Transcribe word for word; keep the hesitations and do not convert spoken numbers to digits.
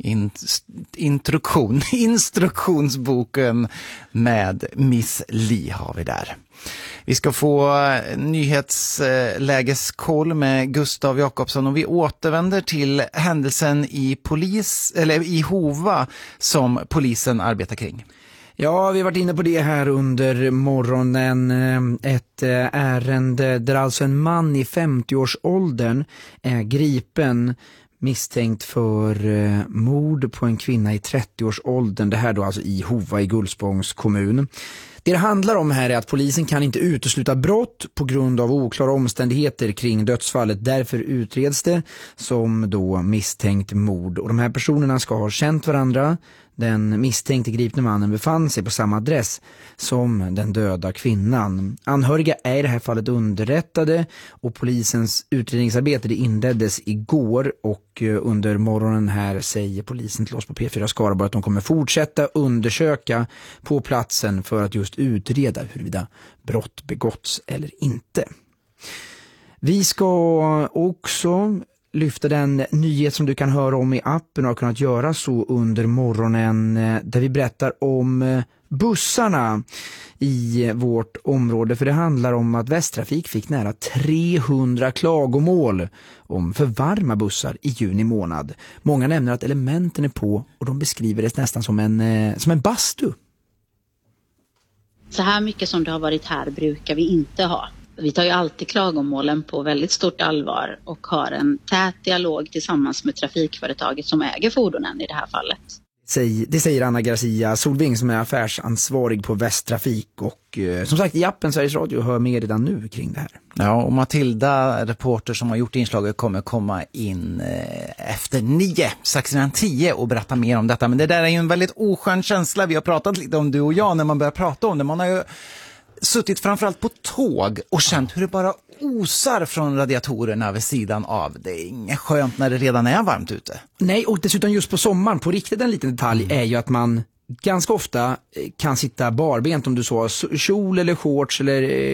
In, introduktion, instruktionsboken med Miss Li har vi där. Vi ska få nyhetslägeskoll med Gustav Jakobsson och vi återvänder till händelsen i polis eller i Hova som polisen arbetar kring. Ja, vi har varit inne på det här under morgonen. Ett ärende där alltså en man i femtio-årsåldern är gripen misstänkt för eh, mord på en kvinna i trettio-årsåldern. Det här då alltså i Hova i Gullspångs kommun. Det det handlar om här är att polisen kan inte utesluta brott på grund av oklara omständigheter kring dödsfallet. Därför utreds det som då misstänkt mord. Och de här personerna ska ha känt varandra. Den misstänkte gripne mannen befann sig på samma adress som den döda kvinnan. Anhöriga är i det här fallet underrättade och polisens utredningsarbete det inleddes igår och under morgonen här säger polisen till oss på P fyra Skaraborg att de kommer fortsätta undersöka på platsen för att just utreda huruvida brott begåtts eller inte. Vi ska också lyfta den nyhet som du kan höra om i appen och har kunnat göra så under morgonen där vi berättar om bussarna i vårt område. För det handlar om att Västtrafik fick nära trehundra klagomål om för varma bussar i juni månad. Många nämner att elementen är på och de beskriver det nästan som en, som en bastu. Så här mycket som det har varit här brukar vi inte ha. Vi tar ju alltid klagomålen på väldigt stort allvar och har en tät dialog tillsammans med trafikföretaget som äger fordonen i det här fallet. Det säger Anna Garcia Solving som är affärsansvarig på Västtrafik och eh, som sagt i appen Sveriges Radio hör mer redan nu kring det här. Ja, och Matilda, reporter som har gjort inslaget, kommer komma in eh, efter nio, strax innan tio och berätta mer om detta. Men det där är ju en väldigt oskön känsla. Vi har pratat lite om du och jag när man börjar prata om det. Man har ju suttit framförallt på tåg och känt hur det bara osar från radiatorerna vid sidan av. Det är inget skönt när det redan är varmt ute. Nej, och dessutom just på sommaren, på riktigt en liten detalj mm. är ju att man ganska ofta kan sitta barbent om du så, kjol eller shorts eller